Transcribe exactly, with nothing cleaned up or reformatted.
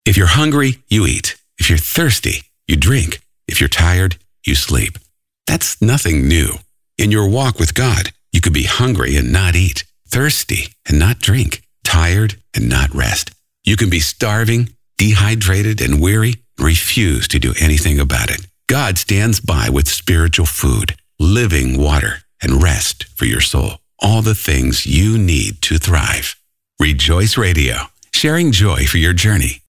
If you're hungry, you eat. If you're thirsty, you drink. If you're tired, you sleep. That's nothing new. In your walk with God, you could be hungry and not eat, thirsty and not drink, tired and not rest. You can be starving, dehydrated, and weary, and refuse to do anything about it. God stands by with spiritual food, living water, and rest for your soul. All the things you need to thrive. Rejoice Radio, sharing joy for your journey.